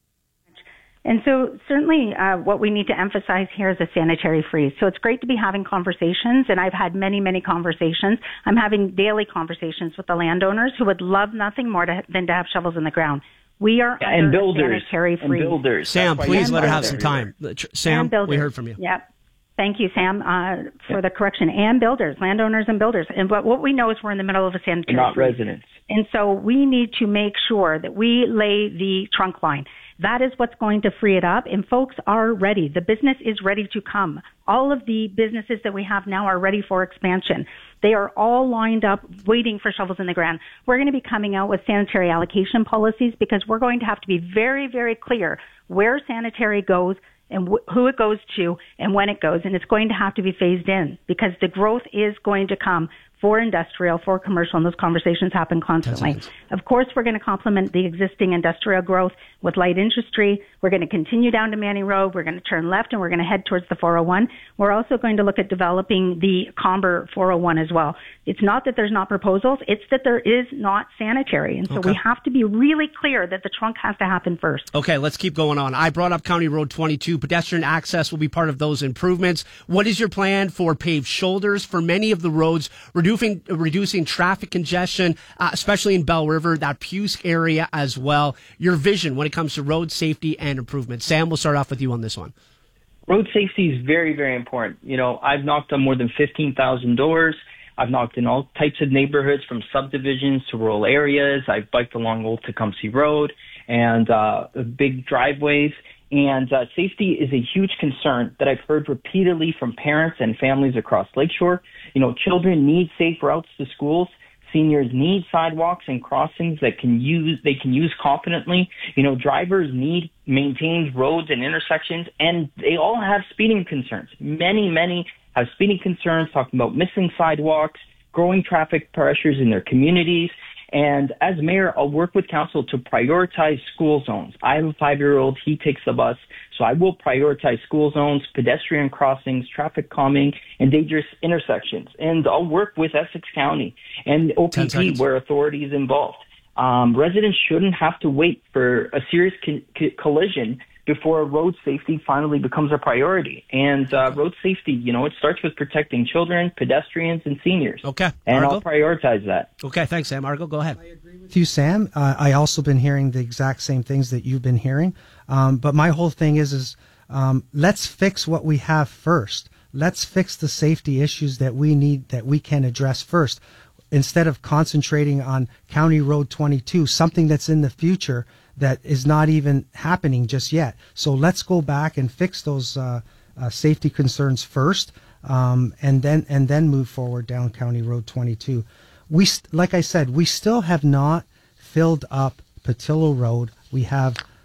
And so certainly uh, what we need to emphasize here is a sanitary freeze. So it's great to be having conversations, and I've had many, many conversations. I'm having daily conversations with the landowners who would love nothing more to, than to have shovels in the ground. We are yeah, under and builders, sanitary freeze. And builders. Sam, please let her have some time. Sam, we heard from you. Yep. Thank you, Sam, uh, for yeah. the correction. And builders, landowners and builders. And but what we know is we're in the middle of a sanitary Not freeze. residents. And so we need to make sure that we lay the trunk line. That is what's going to free it up. And folks are ready. The business is ready to come. All of the businesses that we have now are ready for expansion. They are all lined up waiting for shovels in the ground. We're going to be coming out with sanitary allocation policies because we're going to have to be very, very clear where sanitary goes and wh- who it goes to and when it goes. And it's going to have to be phased in because the growth is going to come for industrial, for commercial, and those conversations happen constantly. Of course, we're going to complement the existing industrial growth with light industry. We're going to continue down to Manning Road. We're going to turn left, and we're going to head towards the four oh one. We're also going to look at developing the Comber four oh one as well. It's not that there's not proposals. It's that there is not sanitary. And so okay. we have to be really clear that the trunk has to happen first. Okay, let's keep going on. I brought up County Road twenty-two. Pedestrian access will be part of those improvements. What is your plan for paved shoulders for many of the roads, reducing reducing traffic congestion, uh, especially in Bell River, that Pusk area as well? Your vision when it comes to road safety and improvement. Sam, we'll start off with you on this one. Road safety is very, very important. You know, I've knocked on more than fifteen thousand doors. I've knocked in all types of neighborhoods from subdivisions to rural areas. I've biked along Old Tecumseh Road and uh, big driveways. And uh, safety is a huge concern that I've heard repeatedly from parents and families across Lakeshore. You know, children need safe routes to schools. Seniors need sidewalks and crossings that can use they can use confidently. You know, drivers need maintained roads and intersections, and they all have speeding concerns. Many, many have speeding concerns, talking about missing sidewalks, growing traffic pressures in their communities. And as mayor, I'll work with council to prioritize school zones. I have a five-year-old. He takes the bus. So I will prioritize school zones, pedestrian crossings, traffic calming, and dangerous intersections. And I'll work with Essex County and O P P where authority is involved. Um, residents shouldn't have to wait for a serious co- co- collision before road safety finally becomes a priority. And uh, road safety, you know, it starts with protecting children, pedestrians, and seniors. Okay. And Argo? I'll prioritize that. Okay, thanks, Sam. Argo, go ahead. I agree with you, Sam. Uh, I also been hearing the exact same things that you've been hearing. Um, but my whole thing is, is um, let's fix what we have first. Let's fix the safety issues that we need, that we can address first, instead of concentrating on County Road twenty-two, something that's in the future that is not even happening just yet. So let's go back and fix those uh, uh, safety concerns first, um, and then and then move forward down County Road twenty-two. We, st- like I said, we still have not filled up Patillo Road. We have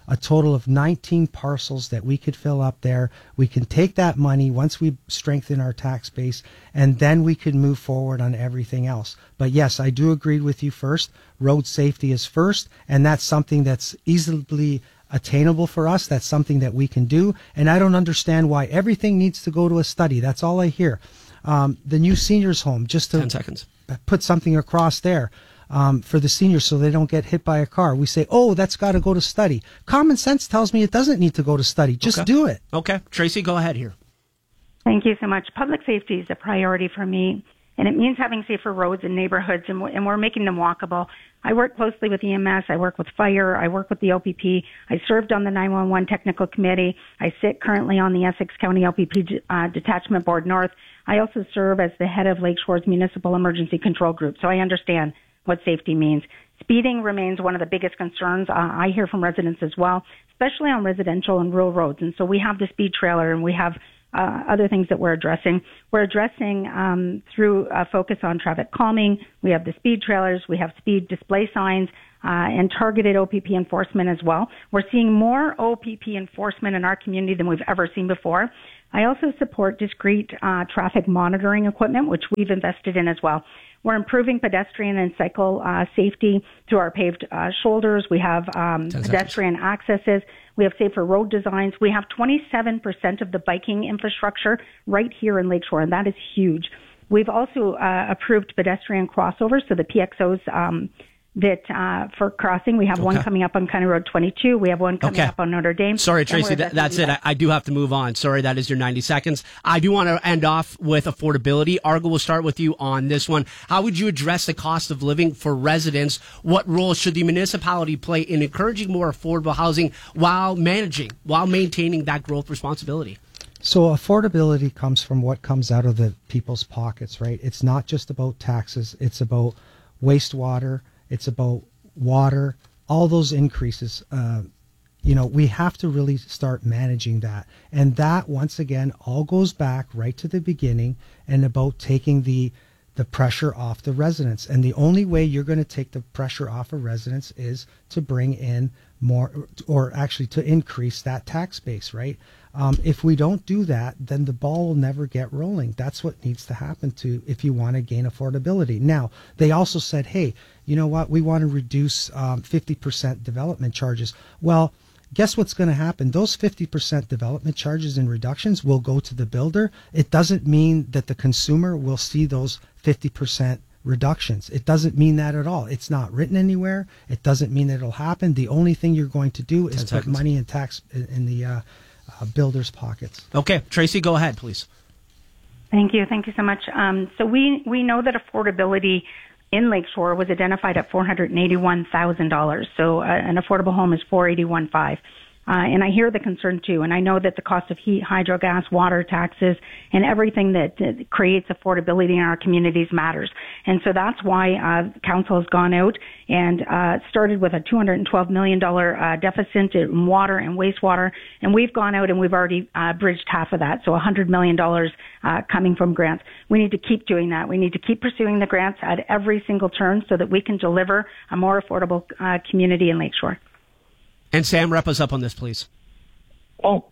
a total of nineteen parcels that we could fill up there. We can take that money once we strengthen our tax base, and then we could move forward on everything else. But yes, I do agree with you first. Road safety is first, and that's something that's easily attainable for us. That's something that we can do. And I don't understand why everything needs to go to a study. That's all I hear. Um, the new seniors home, just to ten seconds. Put something across there. Um, for the seniors so they don't get hit by a car. We say, oh, that's got to go to study. Common sense tells me it doesn't need to go to study. Just okay. do it. Okay. Tracy, go ahead here. Thank you so much. Public safety is a priority for me, and it means having safer roads and neighborhoods, and, and we're making them walkable. I work closely with E M S. I work with fire. I work with the O P P. I served on the nine one one technical committee. I sit currently on the Essex County O P P uh, Detachment Board North. I also serve as the head of Lakeshore's Municipal Emergency Control Group, so I understand what safety means. Speeding remains one of the biggest concerns uh, I hear from residents as well, especially on residential and rural roads. And so we have the speed trailer, and we have uh, other things that we're addressing. We're addressing um, through a focus on traffic calming. We have the speed trailers. We have speed display signs uh, and targeted O P P enforcement as well. We're seeing more O P P enforcement in our community than we've ever seen before. I also support discrete uh, traffic monitoring equipment, which we've invested in as well. We're improving pedestrian and cycle uh, safety through our paved uh, shoulders. We have um, pedestrian accesses. We have safer road designs. We have twenty-seven percent of the biking infrastructure right here in Lakeshore, and that is huge. We've also uh, approved pedestrian crossovers, so the P X Os um, that uh, for crossing. We have okay. one coming up on County Road twenty-two. We have one coming okay. up on Notre Dame. Sorry, Tracy, that, that's it. I, I do have to move on. Sorry, that is your ninety seconds. I do want to end off with affordability. Argo, we'll start with you on this one. How would you address the cost of living for residents? What role should the municipality play in encouraging more affordable housing while managing, while maintaining that growth responsibility? So affordability comes from what comes out of the people's pockets, right? It's not just about taxes. It's about wastewater. It's about water, all those increases. Uh, you know, we have to really start managing that. And that, once again, all goes back right to the beginning and about taking the the pressure off the residents. And the only way you're going to take the pressure off of residents is to bring in more, or actually to increase that tax base, right? Um, if we don't do that, then the ball will never get rolling. That's what needs to happen to if you want to gain affordability. Now, they also said, hey, you know what? We want to reduce um, fifty percent development charges. Well, guess what's going to happen? Those fifty percent development charges and reductions will go to the builder. It doesn't mean that the consumer will see those fifty percent reductions. It doesn't mean that at all. It's not written anywhere. It doesn't mean that it'll happen. The only thing you're going to do is put money in tax in, in the uh, uh, builders' pockets. Okay, Tracy, go ahead, please. Thank you. Thank you so much. Um, so we, we know that affordability in Lakeshore was identified at four hundred eighty-one thousand dollars. So uh, an affordable home is four hundred eighty-one thousand five hundred dollars. Uh, and I hear the concern too, and I know that the cost of heat, hydro, gas, water, taxes, and everything that uh, creates affordability in our communities matters. And so that's why uh, Council has gone out and uh, started with a two hundred twelve million dollars uh, deficit in water and wastewater, and we've gone out and we've already uh, bridged half of that, so one hundred million dollars uh, coming from grants. We need to keep doing that. We need to keep pursuing the grants at every single turn so that we can deliver a more affordable uh, community in Lakeshore. And Sam, wrap us up on this, please. Well,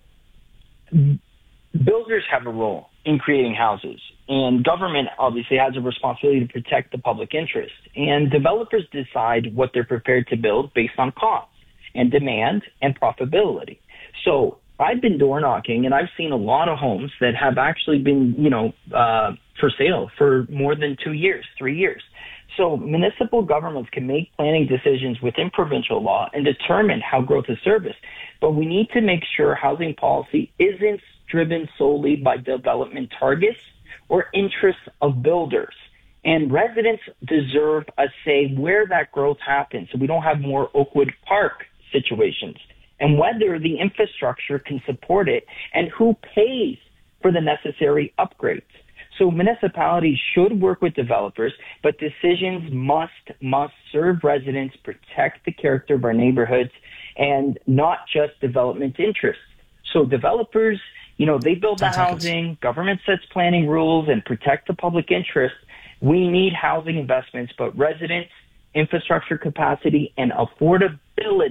builders have a role in creating houses, and government obviously has a responsibility to protect the public interest. And developers decide what they're prepared to build based on cost and demand and profitability. So I've been door knocking, and I've seen a lot of homes that have actually been, you know, uh, for sale for more than two years, three years. So municipal governments can make planning decisions within provincial law and determine how growth is serviced. But we need to make sure housing policy isn't driven solely by development targets or interests of builders. And residents deserve a say where that growth happens, so we don't have more Oakwood Park situations, and whether the infrastructure can support it and who pays for the necessary upgrades. So municipalities should work with developers, but decisions must, must serve residents, protect the character of our neighborhoods, and not just development interests. So developers, you know, they build the housing, government sets planning rules, and protect the public interest. We need housing investments, but residents, infrastructure capacity, and affordability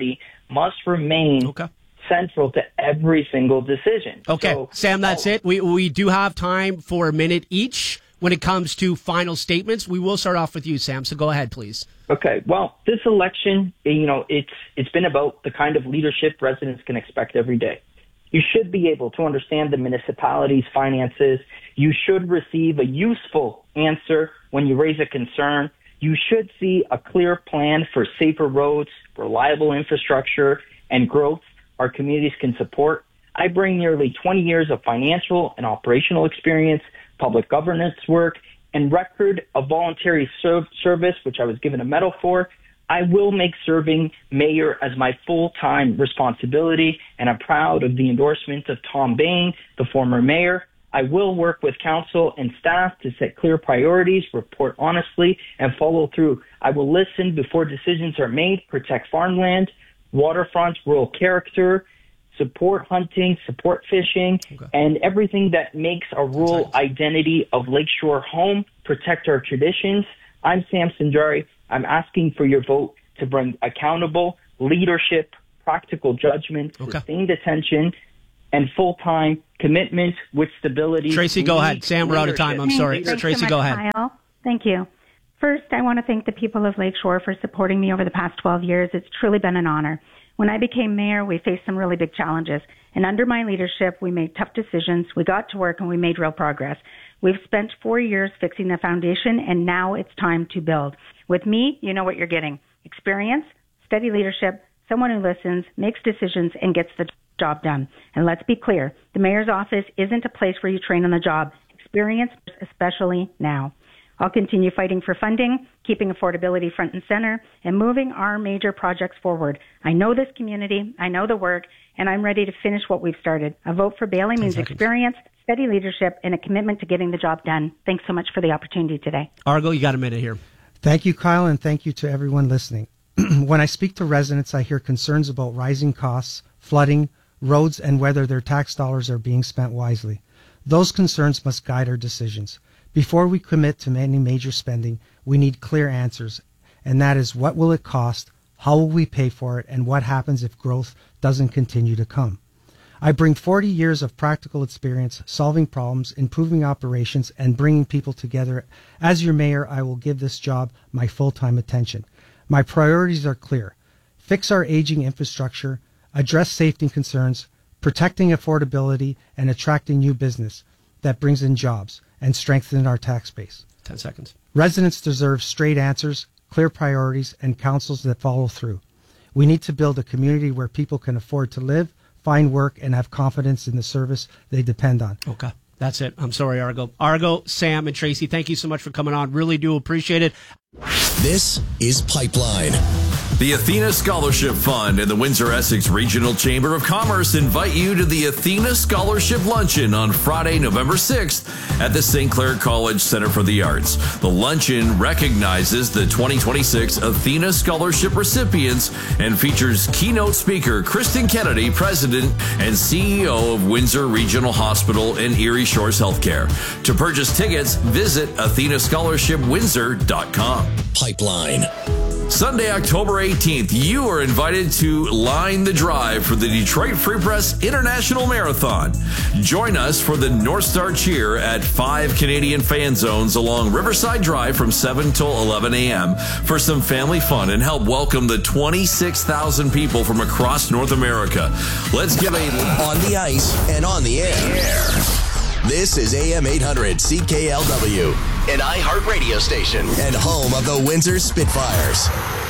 must remain okay. central to every single decision. Okay, so, Sam, that's oh, it. We we do have time for a minute each when it comes to final statements. We will start off with you, Sam, so go ahead, please. Okay, well, this election, you know, it's it's been about the kind of leadership residents can expect every day. You should be able to understand the municipality's finances. You should receive a useful answer when you raise a concern. You should see a clear plan for safer roads, reliable infrastructure, and growth our communities can support. I bring nearly twenty years of financial and operational experience, public governance work, and record of voluntary serv- service, which I was given a medal for. I will make serving mayor as my full-time responsibility, and I'm proud of the endorsement of Tom Bain, the former mayor. I will work with council and staff to set clear priorities, report honestly, and follow through. I will listen before decisions are made, protect farmland, waterfront, rural character, support hunting, support fishing, okay. and everything that makes a rural identity of Lakeshore home, protect our traditions. I'm Sam Sanjari. I'm asking for your vote to bring accountable leadership, practical judgment, okay. sustained attention, and full-time commitment with stability. Tracy, go ahead. Sam, we're out of time. I'm sorry. Thanks Tracy, so much, go ahead. Kyle. Thank you. First, I want to thank the people of Lakeshore for supporting me over the past twelve years. It's truly been an honor. When I became mayor, we faced some really big challenges. And under my leadership, we made tough decisions. We got to work and we made real progress. We've spent four years fixing the foundation, and now it's time to build. With me, you know what you're getting. Experience, steady leadership, someone who listens, makes decisions, and gets the job done. And let's be clear, the mayor's office isn't a place where you train on the job. Experience, especially now. I'll continue fighting for funding, keeping affordability front and center, and moving our major projects forward. I know this community, I know the work, and I'm ready to finish what we've started. A vote for Bailey means experience, steady leadership, and a commitment to getting the job done. Thanks so much for the opportunity today. Argo, you got a minute here. Thank you, Kyle, and thank you to everyone listening. When I speak to residents, I hear concerns about rising costs, flooding, roads, and whether their tax dollars are being spent wisely. Those concerns must guide our decisions. Before we commit to any major spending, we need clear answers, and that is what will it cost, how will we pay for it, and what happens if growth doesn't continue to come. I bring forty years of practical experience solving problems, improving operations, and bringing people together. As your mayor, I will give this job my full-time attention. My priorities are clear. Fix our aging infrastructure, address safety concerns, protecting affordability, and attracting new business that brings in jobs and strengthen our tax base. Ten seconds. Residents deserve straight answers, clear priorities, and councils that follow through. We need to build a community where people can afford to live, find work, and have confidence in the service they depend on. Okay. That's it. I'm sorry, Argo. Argo, Sam, and Tracy, thank you so much for coming on. Really do appreciate it. This is Pipeline. The Athena Scholarship Fund and the Windsor-Essex Regional Chamber of Commerce invite you to the Athena Scholarship Luncheon on Friday, November sixth at the Saint Clair College Center for the Arts. The luncheon recognizes the twenty twenty-six Athena Scholarship recipients and features keynote speaker Kristen Kennedy, President and C E O of Windsor Regional Hospital and Erie Shores Healthcare. To purchase tickets, visit athena scholarship windsor dot com. Pipeline. Sunday, October eighteenth, you are invited to line the drive for the Detroit Free Press International Marathon. Join us for the North Star Cheer at five Canadian fan zones along Riverside Drive from seven till eleven a.m. for some family fun and help welcome the twenty-six thousand people from across North America. Let's give a... On the ice and on the air. This is A M eight hundred C K L W, an iHeart radio station and home of the Windsor Spitfires.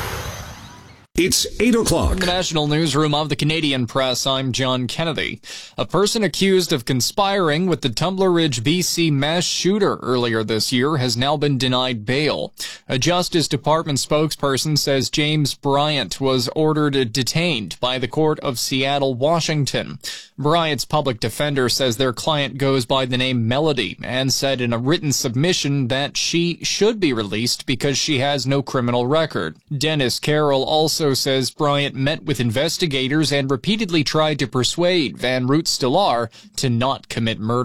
It's eight o'clock. From the National Newsroom of the Canadian Press, I'm John Kennedy. A person accused of conspiring with the Tumbler Ridge, B C mass shooter earlier this year has now been denied bail. A Justice Department spokesperson says James Bryant was ordered detained by the Court of Seattle, Washington. Bryant's public defender says their client goes by the name Melody and said in a written submission that she should be released because she has no criminal record. Dennis Carroll also says Bryant met with investigators and repeatedly tried to persuade Van Root Stellar to not commit murder.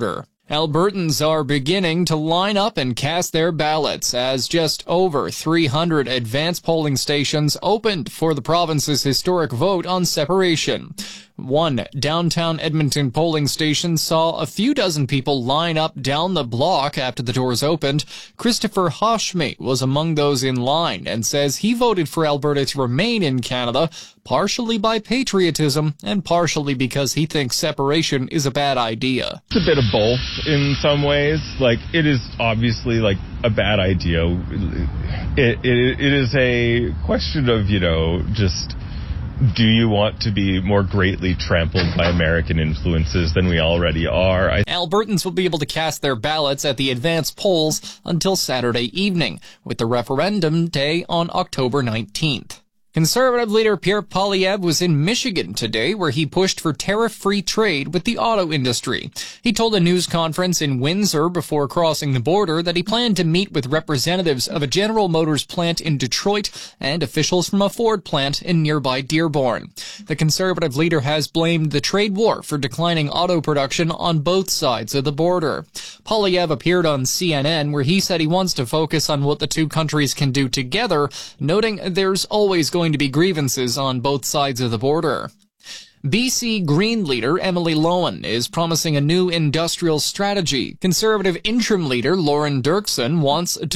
Albertans are beginning to line up and cast their ballots as just over three hundred advance polling stations opened for the province's historic vote on separation. One downtown Edmonton polling station saw a few dozen people line up down the block after the doors opened. Christopher Hoshme was among those in line and says he voted for Alberta to remain in Canada, partially by patriotism and partially because he thinks separation is a bad idea. It's a bit of both in some ways. Like, it is obviously like a bad idea. It, it, it is a question of, you know, just, do you want to be more greatly trampled by American influences than we already are? I- Albertans will be able to cast their ballots at the advance polls until Saturday evening, with the referendum day on October nineteenth. Conservative leader Pierre Poilievre was in Michigan today, where he pushed for tariff-free trade with the auto industry. He told a news conference in Windsor before crossing the border that he planned to meet with representatives of a General Motors plant in Detroit and officials from a Ford plant in nearby Dearborn. The conservative leader has blamed the trade war for declining auto production on both sides of the border. Poilievre appeared on C N N, where he said he wants to focus on what the two countries can do together, noting there's always going to be grievances on both sides of the border. B C Green leader Emily Lowen is promising a new industrial strategy. Conservative interim leader Lauren Dirksen wants to